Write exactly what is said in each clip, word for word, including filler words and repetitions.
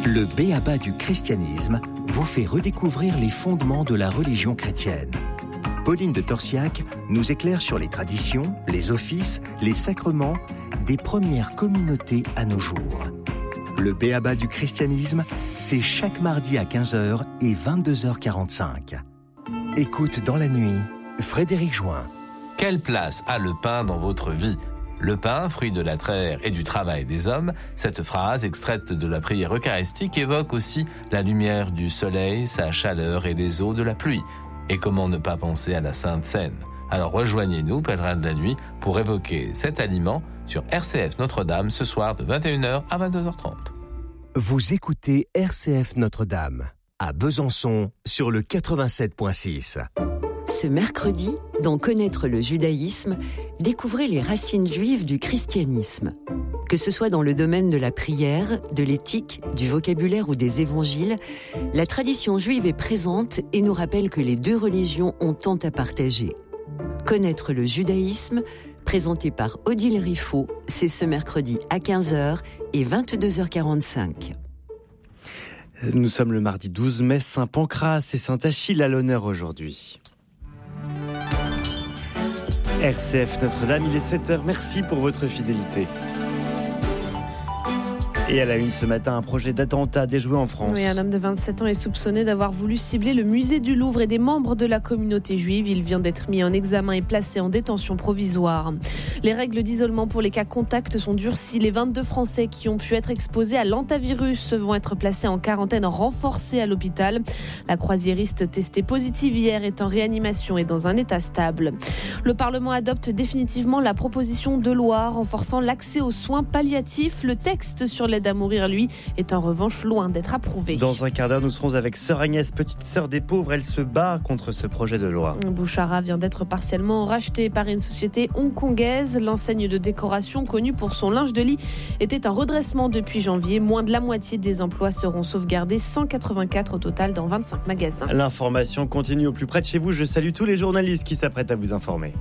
Le b.a.-ba du christianisme vous fait redécouvrir les fondements de la religion chrétienne. Pauline de Torsiac nous éclaire sur les traditions, les offices, les sacrements des premières communautés à nos jours. Le b.a.-ba du christianisme, c'est chaque mardi à quinze heures et vingt-deux heures quarante-cinq. Écoute dans la nuit, Frédéric Join. Quelle place a le pain dans votre vie ? Le pain, fruit de la terre et du travail des hommes, cette phrase extraite de la prière eucharistique évoque aussi la lumière du soleil, sa chaleur et les eaux de la pluie. Et comment ne pas penser à la Sainte Seine ? Alors rejoignez-nous, pèlerins de la nuit, pour évoquer cet aliment sur R C F Notre-Dame ce soir de vingt et une heures à vingt-deux heures trente. Vous écoutez R C F Notre-Dame, à Besançon, sur le quatre-vingt-sept virgule six. Ce mercredi, dans Connaître le judaïsme, découvrez les racines juives du christianisme. Que ce soit dans le domaine de la prière, de l'éthique, du vocabulaire ou des évangiles, la tradition juive est présente et nous rappelle que les deux religions ont tant à partager. Connaître le judaïsme, présenté par Odile Riffaut, c'est ce mercredi à quinze heures et vingt-deux heures quarante-cinq. Nous sommes le mardi douze mai, Saint Pancras et Saint Achille à l'honneur aujourd'hui. R C F Notre-Dame, il est sept heures, merci pour votre fidélité. Et à la une ce matin, un projet d'attentat déjoué en France. Oui, un homme de vingt-sept ans est soupçonné d'avoir voulu cibler le musée du Louvre et des membres de la communauté juive. Il vient d'être mis en examen et placé en détention provisoire. Les règles d'isolement pour les cas contacts sont durcies. Les vingt-deux Français qui ont pu être exposés à l'hantavirus vont être placés en quarantaine renforcée à l'hôpital. La croisiériste testée positive hier est en réanimation et dans un état stable. Le Parlement adopte définitivement la proposition de loi renforçant l'accès aux soins palliatifs. Le texte sur l'aide à mourir, lui, est en revanche loin d'être approuvé. Dans un quart d'heure, nous serons avec Sœur Agnès, petite sœur des pauvres. Elle se bat contre ce projet de loi. Bouchara vient d'être partiellement racheté par une société hongkongaise. L'enseigne de décoration, connue pour son linge de lit, était en redressement depuis janvier. Moins de la moitié des emplois seront sauvegardés, cent quatre-vingt-quatre au total dans vingt-cinq magasins. L'information continue au plus près de chez vous. Je salue tous les journalistes qui s'apprêtent à vous informer.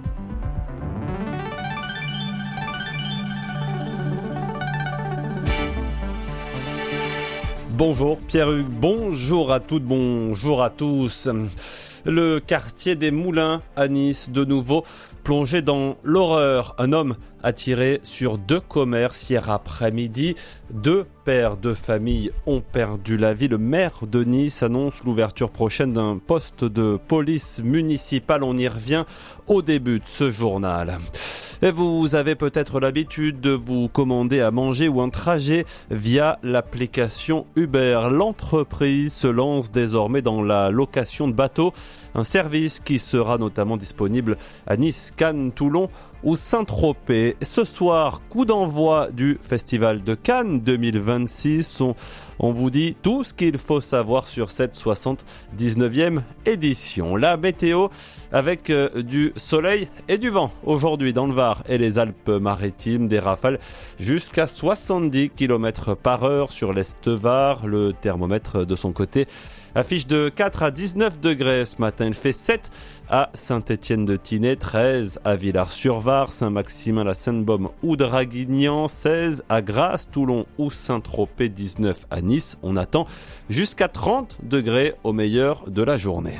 Bonjour Pierre-Hugues, bonjour à toutes, bonjour à tous. Le quartier des Moulins à Nice, de nouveau plongé dans l'horreur. Un homme a tiré sur deux commerces hier après-midi. Deux pères de famille ont perdu la vie. Le maire de Nice annonce l'ouverture prochaine d'un poste de police municipale. On y revient au début de ce journal. Et vous avez peut-être l'habitude de vous commander à manger ou un trajet via l'application Uber. L'entreprise se lance désormais dans la location de bateaux, un service qui sera notamment disponible à Nice, Cannes, Toulon ou Saint-Tropez. Ce soir, coup d'envoi du Festival de Cannes deux mille vingt-six. On, on vous dit tout ce qu'il faut savoir sur cette soixante-dix-neuvième édition. La météo avec euh, du soleil et du vent aujourd'hui dans le Var et les Alpes-Maritimes, des rafales jusqu'à soixante-dix kilomètres par heure sur l'Est Var. Le thermomètre de son côté affiche de quatre à dix-neuf degrés ce matin. Il fait sept à Saint-Étienne-de-Tinée, treize à Villars-sur-Var, Saint-Maximin, la Seine-Baume ou Draguignan, seize à Grasse, Toulon ou Saint-Tropez, dix-neuf à Nice. On attend jusqu'à trente degrés au meilleur de la journée.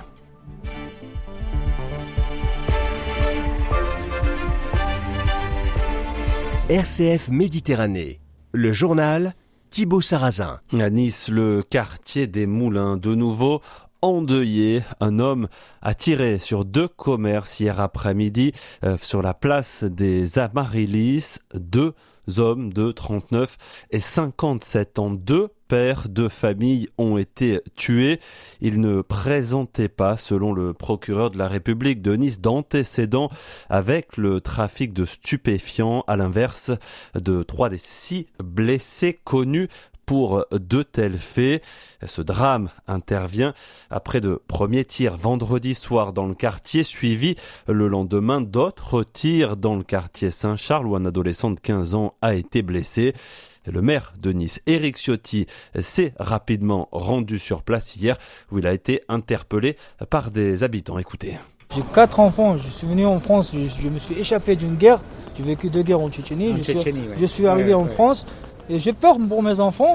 R C F Méditerranée, le journal Thibaut Sarrazin. À Nice, le quartier des Moulins, de nouveau endeuillé. Un homme a tiré sur deux commerces hier après-midi euh, sur la place des Amaryllis. Deux hommes de trente-neuf et cinquante-sept ans, deux pères de famille ont été tués. Ils ne présentaient pas, selon le procureur de la République de Nice, d'antécédents avec le trafic de stupéfiants, à l'inverse de trois des six blessés connus pour de tels faits. Ce drame intervient après de premiers tirs vendredi soir dans le quartier, suivi le lendemain d'autres tirs dans le quartier Saint-Charles où un adolescent de quinze ans a été blessé. Le maire de Nice, Éric Ciotti, s'est rapidement rendu sur place hier où il a été interpellé par des habitants. Écoutez. J'ai quatre enfants, je suis venu en France, je, je me suis échappé d'une guerre, j'ai vécu deux guerres en Tchétchénie, en je, Tchétchénie, suis, ouais. je suis arrivé ouais, en ouais. France et j'ai peur pour mes enfants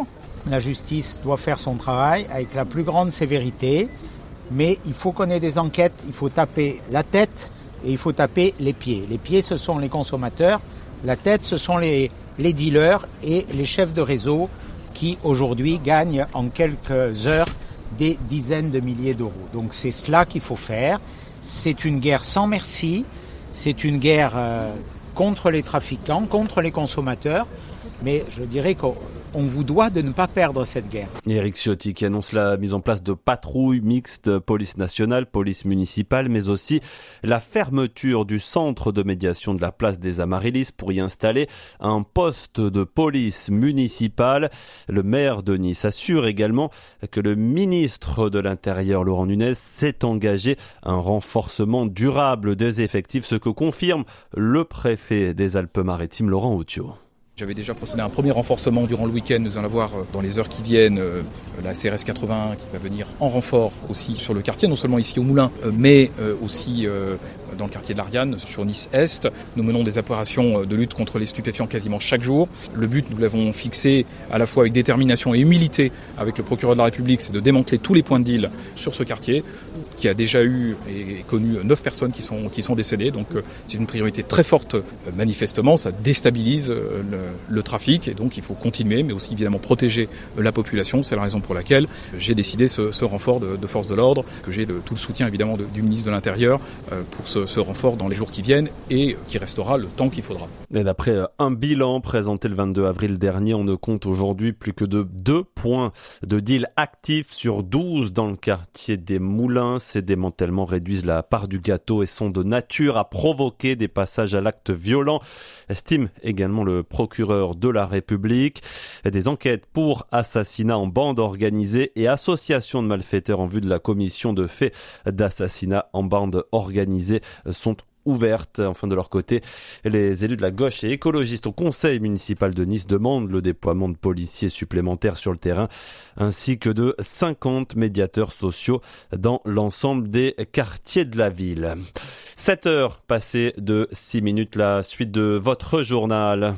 La justice doit faire son travail avec la plus grande sévérité, mais il faut qu'on ait des enquêtes, il faut taper la tête et il faut taper les pieds. Les pieds, ce sont les consommateurs, la tête, ce sont les, les dealers et les chefs de réseau qui aujourd'hui gagnent en quelques heures des dizaines de milliers d'euros. Donc c'est cela qu'il faut faire. C'est une guerre sans merci, c'est une guerre euh, contre les trafiquants, contre les consommateurs, mais je dirais qu'on on vous doit de ne pas perdre cette guerre. Éric Ciotti qui annonce la mise en place de patrouilles mixtes, police nationale, police municipale, mais aussi la fermeture du centre de médiation de la place des Amaryllis pour y installer un poste de police municipale. Le maire de Nice assure également que le ministre de l'Intérieur, Laurent Nunez, s'est engagé à un renforcement durable des effectifs, ce que confirme le préfet des Alpes-Maritimes, Laurent Outio. J'avais déjà procédé à un premier renforcement durant le week-end. Nous allons avoir dans les heures qui viennent la C R S quatre-vingt-un qui va venir en renfort aussi sur le quartier, non seulement ici au Moulin, mais aussi dans le quartier de l'Ariane, sur Nice-Est. Nous menons des opérations de lutte contre les stupéfiants quasiment chaque jour. Le but, nous l'avons fixé à la fois avec détermination et humilité avec le procureur de la République, c'est de démanteler tous les points de deal sur ce quartier, qui a déjà eu et connu neuf personnes qui sont, qui sont décédées. Donc c'est une priorité très forte. Manifestement, ça déstabilise le le trafic et donc il faut continuer mais aussi évidemment protéger la population. C'est la raison pour laquelle j'ai décidé ce, ce renfort de, de force de l'ordre, que j'ai le, tout le soutien évidemment de, du ministre de l'Intérieur euh, pour ce, ce renfort dans les jours qui viennent et qui restera le temps qu'il faudra. Et d'après un bilan présenté le vingt-deux avril dernier, on ne compte aujourd'hui plus que de deux points de deal actifs sur douze dans le quartier des Moulins. Ces démantèlements réduisent la part du gâteau et sont de nature à provoquer des passages à l'acte violent, estime également le procureur de la République. Des enquêtes pour assassinat en bande organisée et association de malfaiteurs en vue de la commission de faits d'assassinat en bande organisée sont ouvertes. Enfin, de leur côté, les élus de la gauche et écologistes au conseil municipal de Nice demandent le déploiement de policiers supplémentaires sur le terrain ainsi que de cinquante médiateurs sociaux dans l'ensemble des quartiers de la ville. sept heures passées de six minutes, la suite de votre journal.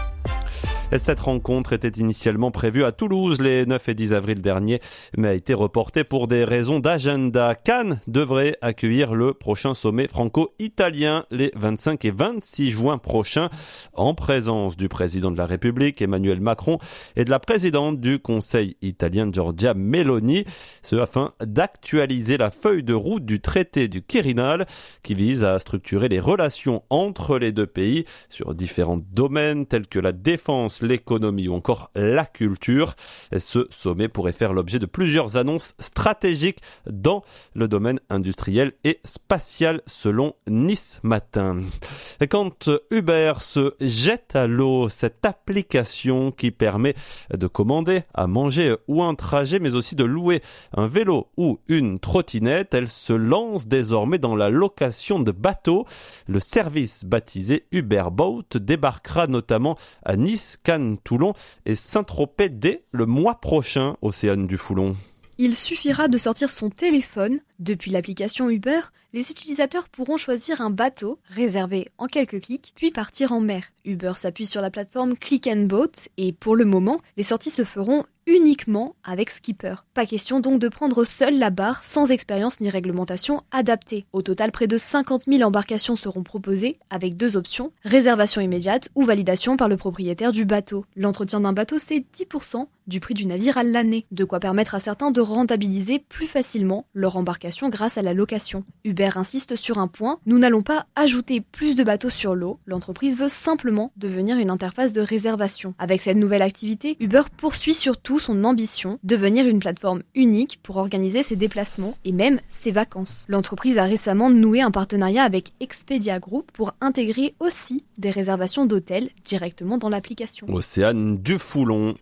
Cette rencontre était initialement prévue à Toulouse les neuf et dix avril dernier, mais a été reportée pour des raisons d'agenda. Cannes devrait accueillir le prochain sommet franco-italien les vingt-cinq et vingt-six juin prochains, en présence du président de la République, Emmanuel Macron, et de la présidente du Conseil italien, Giorgia Meloni, ce afin d'actualiser la feuille de route du traité du Quirinal, qui vise à structurer les relations entre les deux pays sur différents domaines tels que la défense, l'économie ou encore la culture. Ce sommet pourrait faire l'objet de plusieurs annonces stratégiques dans le domaine industriel et spatial selon Nice Matin. Et quand Uber se jette à l'eau, cette application qui permet de commander à manger ou un trajet mais aussi de louer un vélo ou une trottinette, elle se lance désormais dans la location de bateaux. Le service baptisé Uber Boat débarquera notamment à Nice, Cannes, Toulon et Saint-Tropez dès le mois prochain, Océane Dufoulon. Il suffira de sortir son téléphone. Depuis l'application Uber, les utilisateurs pourront choisir un bateau, réservé en quelques clics, puis partir en mer. Uber s'appuie sur la plateforme Click and Boat et pour le moment, les sorties se feront uniquement avec Skipper. Pas question donc de prendre seul la barre sans expérience ni réglementation adaptée. Au total, près de cinquante mille embarcations seront proposées avec deux options, réservation immédiate ou validation par le propriétaire du bateau. L'entretien d'un bateau, c'est dix pour cent du prix du navire à l'année, de quoi permettre à certains de rentabiliser plus facilement leur embarcation grâce à la location. Uber insiste sur un point, nous n'allons pas ajouter plus de bateaux sur l'eau, l'entreprise veut simplement devenir une interface de réservation. Avec cette nouvelle activité, Uber poursuit surtout son ambition, devenir une plateforme unique pour organiser ses déplacements et même ses vacances. L'entreprise a récemment noué un partenariat avec Expedia Group pour intégrer aussi des réservations d'hôtels directement dans l'application. Océane Dufoulon.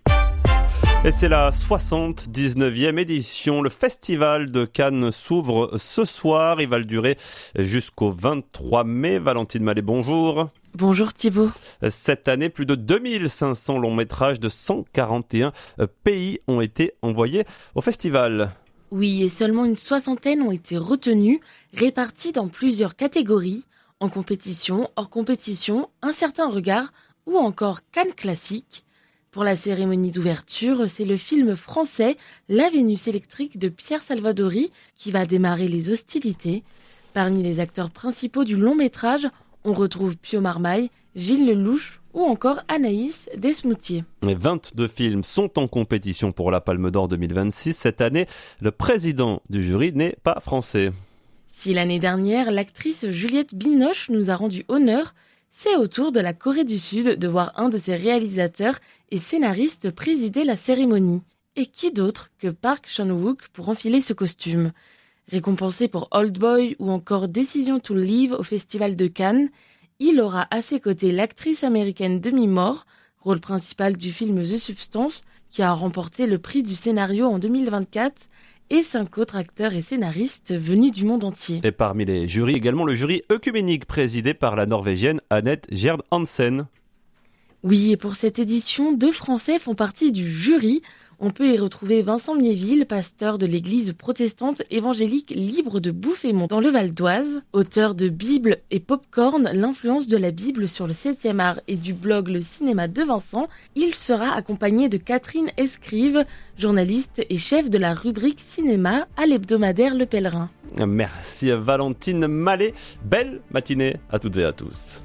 Et c'est la soixante-dix-neuvième édition. Le festival de Cannes s'ouvre ce soir. Il va le durer jusqu'au vingt-trois mai. Valentine Mallet, bonjour. Bonjour Thibaut. Cette année, plus de deux mille cinq cents longs métrages de cent quarante et un pays ont été envoyés au festival. Oui, et seulement une soixantaine ont été retenus, répartis dans plusieurs catégories, en compétition, hors compétition, un certain regard ou encore Cannes classique. Pour la cérémonie d'ouverture, c'est le film français La Vénus électrique de Pierre Salvadori qui va démarrer les hostilités. Parmi les acteurs principaux du long métrage, on retrouve Pio Marmaille, Gilles Lelouch ou encore Anaïs Desmoutier. Les vingt-deux films sont en compétition pour la Palme d'Or deux mille vingt-six. Cette année, le président du jury n'est pas français. Si l'année dernière, l'actrice Juliette Binoche nous a rendu honneur, c'est au tour de la Corée du Sud de voir un de ses réalisateurs et scénaristes présider la cérémonie. Et qui d'autre que Park Chan-wook pour enfiler ce costume ? Récompensé pour Old Boy ou encore Decision to Live au Festival de Cannes, il aura à ses côtés l'actrice américaine Demi Moore, rôle principal du film The Substance, qui a remporté le prix du scénario en deux mille vingt-quatre, et cinq autres acteurs et scénaristes venus du monde entier. Et parmi les jurys, également le jury œcuménique présidé par la Norvégienne Annette Gerd Hansen. Oui, et pour cette édition, deux Français font partie du jury. On peut y retrouver Vincent Miéville, pasteur de l'église protestante évangélique libre de Bouffémont dans le Val d'Oise, auteur de Bible et Popcorn, l'influence de la Bible sur le septième art et du blog Le Cinéma de Vincent. Il sera accompagné de Catherine Escrive, journaliste et chef de la rubrique cinéma à l'hebdomadaire Le Pèlerin. Merci Valentine Mallet. Belle matinée à toutes et à tous.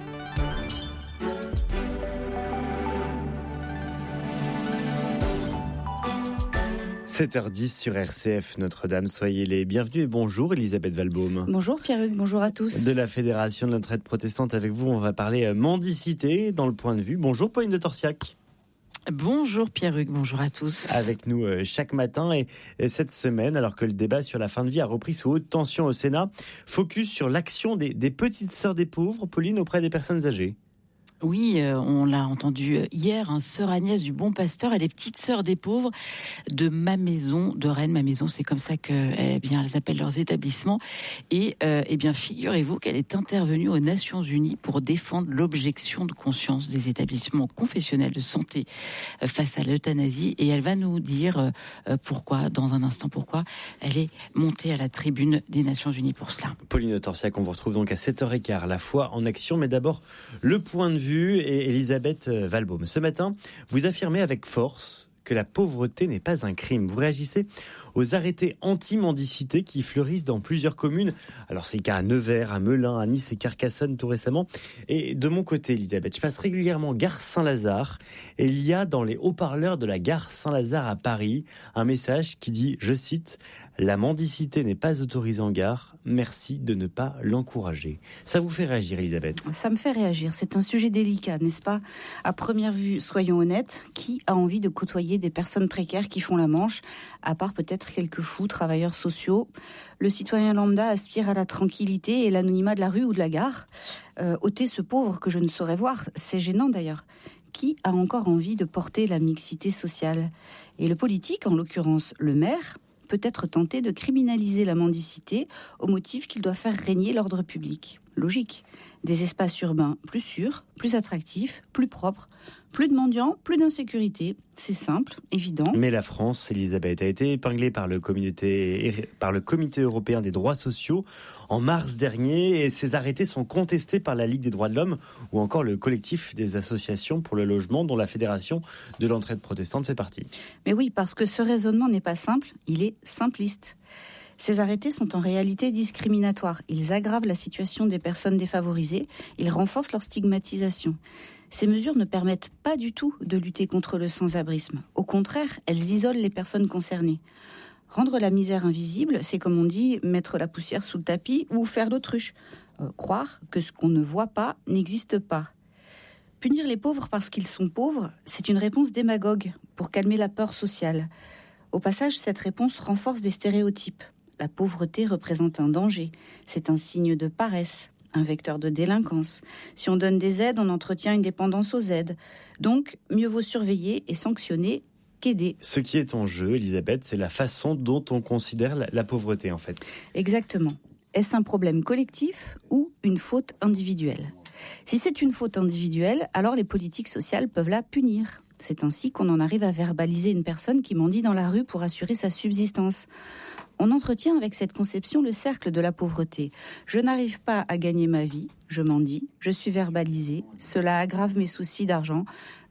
sept heures dix sur R C F Notre-Dame, soyez les bienvenus et bonjour Elisabeth Valbaum. Bonjour Pierre-Hugues, bonjour à tous. De la Fédération de l'entraide protestante avec vous, on va parler mendicité dans le point de vue. Bonjour Pauline de Torsiac. Bonjour Pierre-Hugues, bonjour à tous. Avec nous euh, chaque matin et, et cette semaine, alors que le débat sur la fin de vie a repris sous haute tension au Sénat, focus sur l'action des, des petites sœurs des pauvres, Pauline, auprès des personnes âgées. Oui, euh, on l'a entendu hier, hein, sœur Agnès du Bon Pasteur, elle est petite sœur des pauvres de Ma Maison de Rennes. Ma Maison, c'est comme ça que, eh bien, elles appellent leurs établissements. Et euh, eh bien, figurez-vous qu'elle est intervenue aux Nations Unies pour défendre l'objection de conscience des établissements confessionnels de santé euh, face à l'euthanasie. Et elle va nous dire euh, pourquoi, dans un instant, pourquoi elle est montée à la tribune des Nations Unies pour cela. Pauline Torsiac, on vous retrouve donc à sept heures quinze, la foi en action, mais d'abord le point de vue. Et Elisabeth Valbaum, ce matin, vous affirmez avec force que la pauvreté n'est pas un crime. Vous réagissez aux arrêtés anti-mendicité qui fleurissent dans plusieurs communes. Alors c'est le cas à Nevers, à Melun, à Nice et Carcassonne tout récemment. Et de mon côté, Elisabeth, je passe régulièrement gare Saint-Lazare et il y a dans les haut-parleurs de la gare Saint-Lazare à Paris un message qui dit, je cite, « La mendicité n'est pas autorisée en gare, merci de ne pas l'encourager ». Ça vous fait réagir, Elisabeth ? Ça me fait réagir. C'est un sujet délicat, n'est-ce pas ? À première vue, soyons honnêtes, qui a envie de côtoyer des personnes précaires qui font la manche, à part peut-être quelques fous, travailleurs sociaux ? Le citoyen lambda aspire à la tranquillité et l'anonymat de la rue ou de la gare. Euh, ôter ce pauvre que je ne saurais voir, c'est gênant d'ailleurs. Qui a encore envie de porter la mixité sociale ? Et le politique, en l'occurrence le maire, peut être tenté de criminaliser la mendicité au motif qu'il doit faire régner l'ordre public. Logique. Des espaces urbains plus sûrs, plus attractifs, plus propres, plus de mendiants, plus d'insécurité. C'est simple, évident. Mais la France, Elisabeth, a été épinglée par le comité, par le Comité européen des droits sociaux en mars dernier et ces arrêtés sont contestés par la Ligue des droits de l'homme ou encore le collectif des associations pour le logement dont la Fédération de l'entraide protestante fait partie. Mais oui, parce que ce raisonnement n'est pas simple, il est simpliste. Ces arrêtés sont en réalité discriminatoires. Ils aggravent la situation des personnes défavorisées, ils renforcent leur stigmatisation. Ces mesures ne permettent pas du tout de lutter contre le sans-abrisme. Au contraire, elles isolent les personnes concernées. Rendre la misère invisible, c'est comme on dit, mettre la poussière sous le tapis ou faire l'autruche. Euh, croire que ce qu'on ne voit pas n'existe pas. Punir les pauvres parce qu'ils sont pauvres, c'est une réponse démagogue pour calmer la peur sociale. Au passage, cette réponse renforce des stéréotypes. La pauvreté représente un danger, c'est un signe de paresse, un vecteur de délinquance. Si on donne des aides, on entretient une dépendance aux aides. Donc, mieux vaut surveiller et sanctionner qu'aider. Ce qui est en jeu, Elisabeth, c'est la façon dont on considère la, la pauvreté, en fait. Exactement. Est-ce un problème collectif ou une faute individuelle ? Si c'est une faute individuelle, alors les politiques sociales peuvent la punir. C'est ainsi qu'on en arrive à verbaliser une personne qui mendie dans la rue pour assurer sa subsistance. On entretient avec cette conception le cercle de la pauvreté. Je n'arrive pas à gagner ma vie, je mendie, je suis verbalisé, cela aggrave mes soucis d'argent,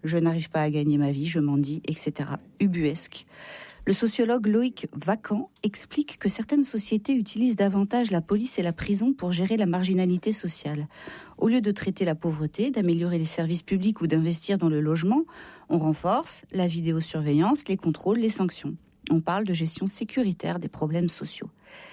je n'arrive pas à gagner ma vie, je mendie, et cetera. Ubuesque. Le sociologue Loïc Vacan explique que certaines sociétés utilisent davantage la police et la prison pour gérer la marginalité sociale. Au lieu de traiter la pauvreté, d'améliorer les services publics ou d'investir dans le logement, on renforce la vidéosurveillance, les contrôles, les sanctions. On parle de gestion sécuritaire des problèmes sociaux.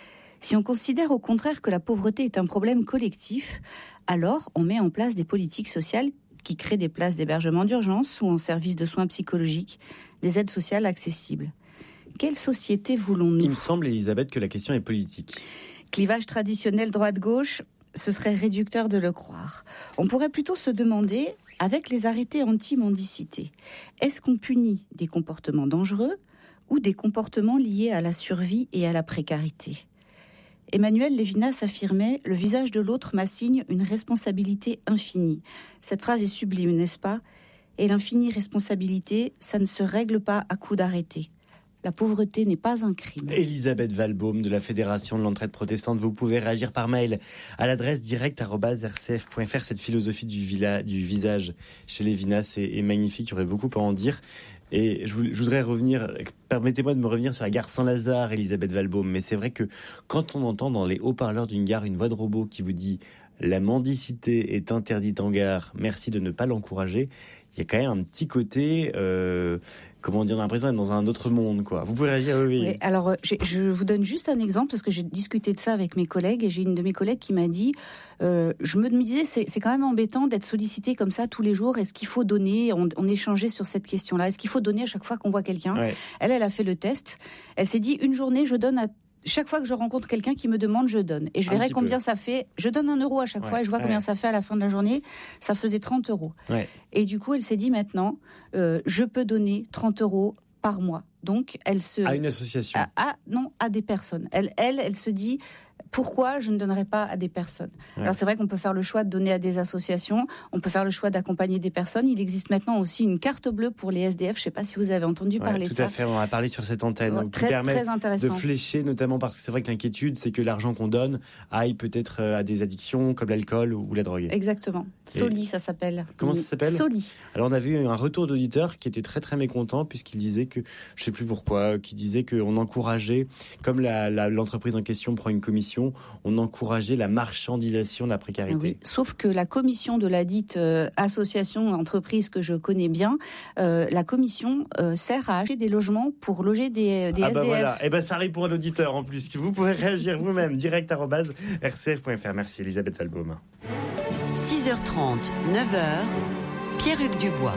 Si on considère au contraire que la pauvreté est un problème collectif, alors on met en place des politiques sociales qui créent des places d'hébergement d'urgence ou en services de soins psychologiques, des aides sociales accessibles. Quelle société voulons-nous ? Il me semble, Elisabeth, que la question est politique. Clivage traditionnel droite-gauche, ce serait réducteur de le croire. On pourrait plutôt se demander, avec les arrêtés anti-mendicité, est-ce qu'on punit des comportements dangereux ou des comportements liés à la survie et à la précarité ? Emmanuel Levinas affirmait « Le visage de l'autre m'assigne une responsabilité infinie ». Cette phrase est sublime, n'est-ce pas ? Et l'infinie responsabilité, ça ne se règle pas à coup d'arrêté. La pauvreté n'est pas un crime. Elisabeth Valbaum de la Fédération de l'Entraide Protestante, vous pouvez réagir par mail à l'adresse direct arobase r c f point f r. Cette philosophie du, villa, du visage chez Levinas est, est magnifique, il y aurait beaucoup à en dire. Et je, je voudrais revenir, permettez-moi de me revenir sur la gare Saint-Lazare, Elisabeth Valbaum, mais c'est vrai que quand on entend dans les haut-parleurs d'une gare une voix de robot qui vous dit « La mendicité est interdite en gare, merci de ne pas l'encourager », il y a quand même un petit côté, euh, comment dire, on a l'impression d'être dans un autre monde, quoi. Vous pouvez réagir, oui. Oui, alors, je, je vous donne juste un exemple, parce que j'ai discuté de ça avec mes collègues, et j'ai une de mes collègues qui m'a dit, euh, je me disais, c'est, c'est quand même embêtant d'être sollicité comme ça tous les jours. Est-ce qu'il faut donner, on, on échangeait sur cette question-là, est-ce qu'il faut donner à chaque fois qu'on voit quelqu'un ? Ouais. Elle, elle a fait le test. Elle s'est dit, une journée, je donne à chaque fois que je rencontre quelqu'un qui me demande, je donne. Et je verrai combien peu. ça fait. Je donne un euro à chaque ouais, fois et je vois ouais. combien ça fait à la fin de la journée. Ça faisait trente euros. Ouais. Et du coup, elle s'est dit maintenant, euh, je peux donner trente euros par mois. Donc, elle se... À une association. À, à, non, à des personnes. Elle, elle, elle se dit... Pourquoi je ne donnerais pas à des personnes ? ouais. Alors c'est vrai qu'on peut faire le choix de donner à des associations, on peut faire le choix d'accompagner des personnes. Il existe maintenant aussi une carte bleue pour les S D F. Je ne sais pas si vous avez entendu ouais, parler de ça. Tout à fait, on en a parlé sur cette antenne. Ouais, donc, très, qui permet très intéressant. De flécher, notamment parce que c'est vrai que l'inquiétude, c'est que l'argent qu'on donne aille peut-être à des addictions comme l'alcool ou la drogue. Exactement. Soli, Et... ça s'appelle. Comment ça s'appelle ? Soli. Alors on a vu un retour d'auditeur qui était très très mécontent puisqu'il disait que, je ne sais plus pourquoi, qui disait qu'on encourageait, comme la, la, l'entreprise en question prend une commission, on encourageait la marchandisation de la précarité. Oui, sauf que la commission de la dite euh, association entreprise que je connais bien, euh, la commission euh, sert à acheter des logements pour loger des, des ah S D F. Bah voilà, et ben ça arrive pour un auditeur en plus. Vous pouvez réagir vous-même direct arobase r c f point f r. Merci Elisabeth Valbaum. six heures trente, neuf heures, Pierre-Hugues Dubois.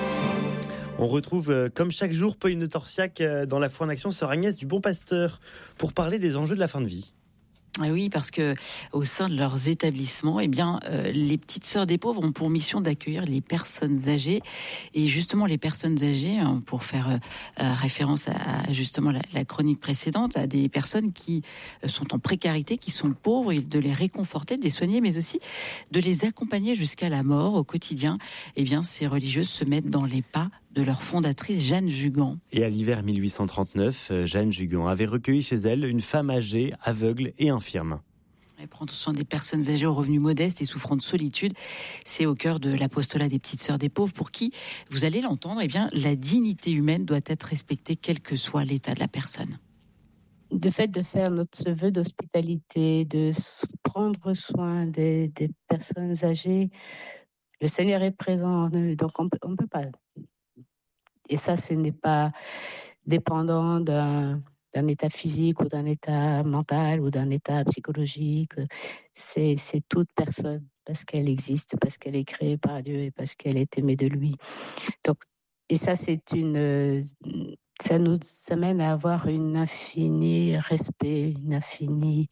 On retrouve, euh, comme chaque jour, Pauline de Torsiac euh, dans la foi en action, sœur Agnès du Bon Pasteur, pour parler des enjeux de la fin de vie. Oui, parce que au sein de leurs établissements, eh bien, euh, les petites sœurs des pauvres ont pour mission d'accueillir les personnes âgées. Et justement, les personnes âgées, hein, pour faire euh, référence à, à justement la, la chronique précédente, à des personnes qui sont en précarité, qui sont pauvres, et de les réconforter, de les soigner, mais aussi de les accompagner jusqu'à la mort au quotidien. Eh bien, ces religieuses se mettent dans les pas de leur fondatrice Jeanne Jugan. Et à l'hiver mille huit cent trente-neuf, Jeanne Jugan avait recueilli chez elle une femme âgée, aveugle et infirme. Elle prend soin des personnes âgées aux revenus modestes et souffrant de solitude. C'est au cœur de l'apostolat des petites sœurs des pauvres pour qui, vous allez l'entendre, eh bien, la dignité humaine doit être respectée quel que soit l'état de la personne. Le fait de faire notre vœu d'hospitalité, de prendre soin des, des personnes âgées, le Seigneur est présent en eux, donc on ne peut pas... Et ça, ce n'est pas dépendant d'un, d'un état physique ou d'un état mental ou d'un état psychologique. C'est, c'est toute personne parce qu'elle existe, parce qu'elle est créée par Dieu et parce qu'elle est aimée de lui. Donc, et ça, c'est une, ça nous amène à avoir une infinie respect, une infinie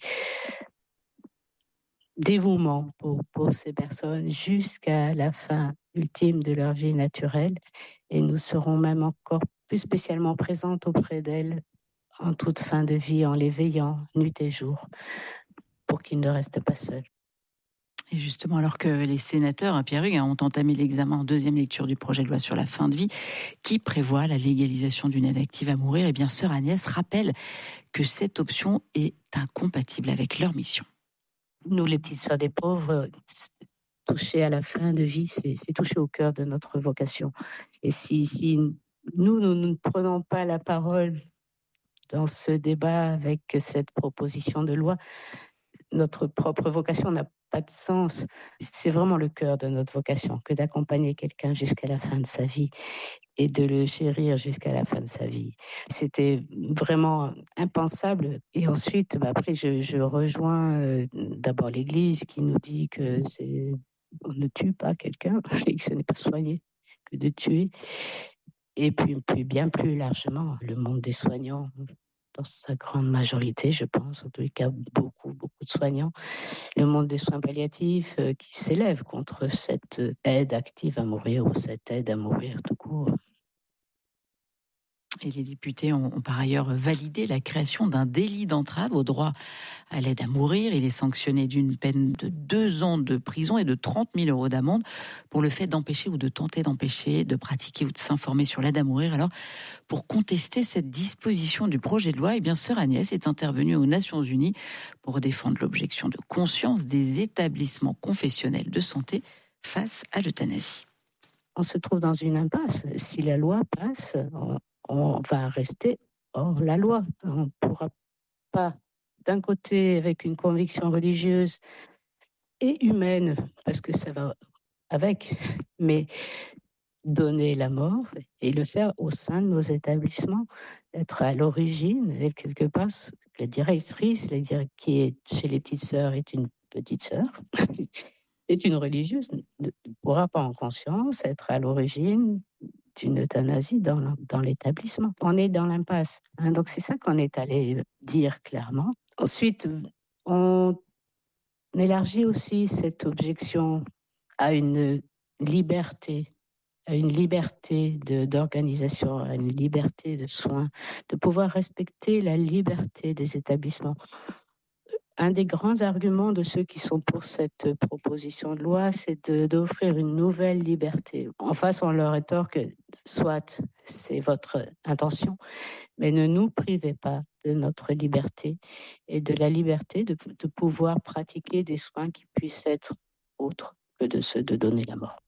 dévouement pour, pour ces personnes jusqu'à la fin ultime de leur vie naturelle. Et nous serons même encore plus spécialement présentes auprès d'elles en toute fin de vie, en les veillant nuit et jour, pour qu'ils ne restent pas seuls. Et justement, alors que les sénateurs, hein, Pierre-Hugues, ont entamé l'examen en deuxième lecture du projet de loi sur la fin de vie, qui prévoit la légalisation d'une aide active à mourir, eh bien, sœur Agnès rappelle que cette option est incompatible avec leur mission. Nous, les petites sœurs des pauvres, toucher à la fin de vie, c'est, c'est toucher au cœur de notre vocation. Et si, si nous, nous ne prenons pas la parole dans ce débat avec cette proposition de loi, notre propre vocation n'a pas de sens. C'est vraiment le cœur de notre vocation que d'accompagner quelqu'un jusqu'à la fin de sa vie et de le chérir jusqu'à la fin de sa vie. C'était vraiment impensable. Et ensuite, bah après, je, je rejoins euh, d'abord l'Église qui nous dit que c'est, on ne tue pas quelqu'un et que ce n'est pas soigner que de tuer. Et puis, puis bien plus largement, le monde des soignants, dans sa grande majorité, je pense, en tous les cas, beaucoup, beaucoup de soignants, le monde des soins palliatifs euh, qui s'élève contre cette aide active à mourir ou cette aide à mourir tout court. Et les députés ont, ont par ailleurs validé la création d'un délit d'entrave au droit à l'aide à mourir. Il est sanctionné d'une peine de deux ans de prison et de trente mille euros d'amende pour le fait d'empêcher ou de tenter d'empêcher, de pratiquer ou de s'informer sur l'aide à mourir. Alors, pour contester cette disposition du projet de loi, eh bien, Sœur Agnès est intervenue aux Nations Unies pour défendre l'objection de conscience des établissements confessionnels de santé face à l'euthanasie. On se trouve dans une impasse. Si la loi passe, on on va rester hors la loi. On ne pourra pas, d'un côté, avec une conviction religieuse et humaine, parce que ça va avec, mais donner la mort et le faire au sein de nos établissements, être à l'origine, et quelque part, la directrice, la dire, qui est chez les petites sœurs, est une petite sœur, est une religieuse, ne pourra pas en conscience être à l'origine d'une euthanasie dans, dans l'établissement. On est dans l'impasse. Hein, donc c'est ça qu'on est allé dire clairement. Ensuite, on élargit aussi cette objection à une liberté, à une liberté de, d'organisation, à une liberté de soins, de pouvoir respecter la liberté des établissements. Un des grands arguments de ceux qui sont pour cette proposition de loi, c'est de, d'offrir une nouvelle liberté. En face, on leur rétorque, soit c'est votre intention, mais ne nous privez pas de notre liberté et de la liberté de, de pouvoir pratiquer des soins qui puissent être autres que de ceux de donner la mort.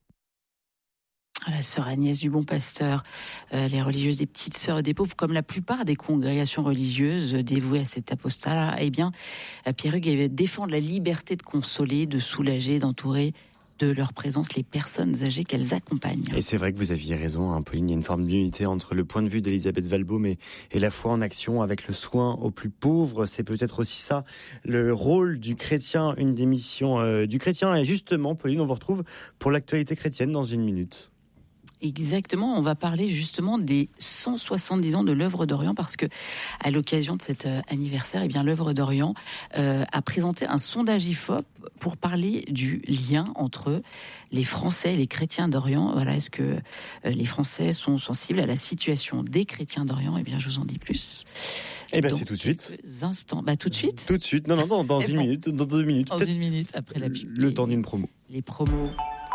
La sœur Agnès du Bon Pasteur, euh, les religieuses des petites sœurs des pauvres, comme la plupart des congrégations religieuses dévouées à cet apostat, eh bien, Pierre-Hugues défendent la liberté de consoler, de soulager, d'entourer de leur présence les personnes âgées qu'elles accompagnent. Et c'est vrai que vous aviez raison, hein, Pauline, il y a une forme d'unité entre le point de vue d'Elisabeth Valbaum et, et la foi en action avec le soin aux plus pauvres. C'est peut-être aussi ça, le rôle du chrétien, une des missions euh, du chrétien. Et justement, Pauline, on vous retrouve pour l'actualité chrétienne dans une minute. Exactement, on va parler justement des cent soixante-dix ans de l'œuvre d'Orient parce que à l'occasion de cet anniversaire, eh bien l'œuvre d'Orient euh, a présenté un sondage I F O P pour parler du lien entre les Français et les chrétiens d'Orient. Voilà, est-ce que euh, les Français sont sensibles à la situation des chrétiens d'Orient ? Eh bien, je vous en dis plus. Eh bien, c'est tout de suite. Instants. Bah, tout de suite. Tout de suite. Non, non, non dans une bon, minute, dans deux minutes. Dans une minute après la pub. Le temps d'une promo. Les promos.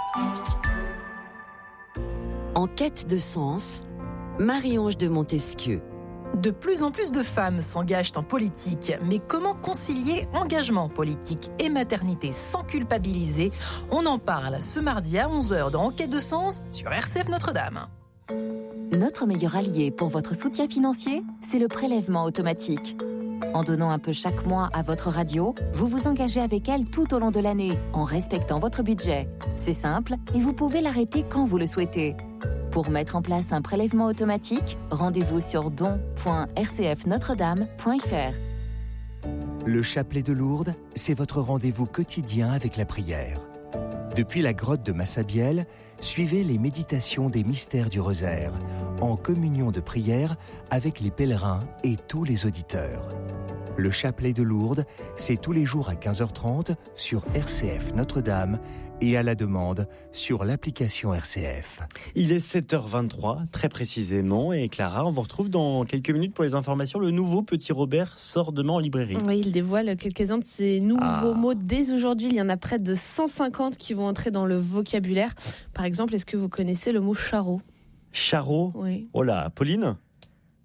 En quête de sens, Marie-Ange de Montesquieu. De plus en plus de femmes s'engagent en politique, mais comment concilier engagement politique et maternité sans culpabiliser ? On en parle ce mardi à onze heures dans En quête de sens sur R C F Notre-Dame. Notre meilleur allié pour votre soutien financier, c'est le prélèvement automatique. En donnant un peu chaque mois à votre radio, vous vous engagez avec elle tout au long de l'année, en respectant votre budget. C'est simple et vous pouvez l'arrêter quand vous le souhaitez. Pour mettre en place un prélèvement automatique, rendez-vous sur don point r c f notre dame point f r. Le chapelet de Lourdes, c'est votre rendez-vous quotidien avec la prière. Depuis la grotte de Massabielle, suivez les méditations des mystères du rosaire, en communion de prière avec les pèlerins et tous les auditeurs. Le chapelet de Lourdes, c'est tous les jours à quinze heures trente sur R C F Notre-Dame et à la demande sur l'application R C F. Il est sept heures vingt-trois, très précisément. Et Clara, on vous retrouve dans quelques minutes pour les informations. Le nouveau Petit Robert sort demain en librairie. Oui, il dévoile quelques-uns de ses nouveaux ah. mots dès aujourd'hui. Il y en a près de cent cinquante qui vont entrer dans le vocabulaire. Par exemple, est-ce que vous connaissez le mot charreau ? Charreau ? Oui. Oh là, Pauline ?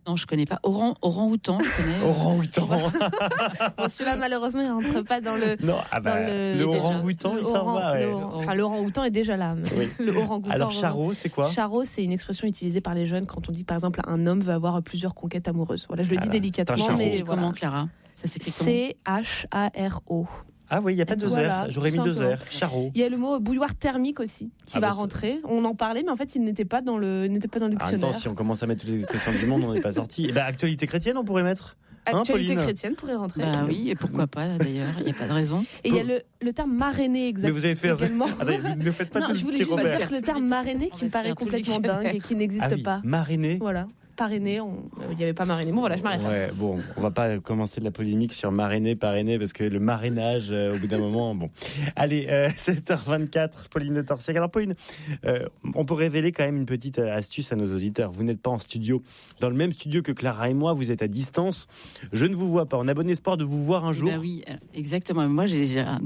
Non, je connais pas. Orang, orang-outan, je connais. Orang-outan. Bon, celui-là, malheureusement, il rentre pas dans le. Non, ah bah, dans le, le orang-outan, il s'en va. Ouais. Le, enfin, le orang-outan est déjà là. Mais oui. Le orang-outan. Alors, charreau, c'est quoi? Charreau, c'est une expression utilisée par les jeunes quand on dit, par exemple, un homme veut avoir plusieurs conquêtes amoureuses. Voilà, je le ah dis là, délicatement, Ça mais s'écrit voilà. comment, Clara? Ça s'écrit comment? C H A R O. Ah oui, il n'y a pas deux Voilà, R. J'aurais mis tout deux simplement. R. Charreau. Il y a le mot bouilloire thermique aussi qui Ah va bah, c'est- rentrer. On en parlait, mais en fait, il n'était pas dans le, il n'était pas dans le En même dictionnaire. temps, si on commence à mettre toutes les expressions du monde, on n'est pas sorti. Eh ben, actualité chrétienne, on pourrait mettre. Hein, Actualité Pauline chrétienne pourrait rentrer. Bah oui, et pourquoi pas d'ailleurs, il n'y a pas de raison. Et il y a le, le terme marrainer Mais vous avez fait un... également. Attendez, ne faites pas Non, tout je le voulais petit juste Robert. dire que le terme marrainer qui me paraît faire tout le complètement dingue et qui n'existe Ah oui, pas. marrainer. Voilà. Parrainé, on- euh, il n'y avait pas marrainé. Bon, voilà, je m'arrête là. Ouais, bon, on va pas commencer de la polémique sur marrainer, parrainer, parce que le marrainage, euh, au bout d'un moment, bon. Allez, euh, sept heures vingt-quatre, Pauline de Torsiac. Alors, Pauline, euh, on peut révéler quand même une petite euh, astuce à nos auditeurs. Vous n'êtes pas en studio, dans le même studio que Clara et moi, vous êtes à distance. Je ne vous vois pas. On a bon espoir de vous voir un jour. Bah oui, exactement. Moi, j'ai j'ai un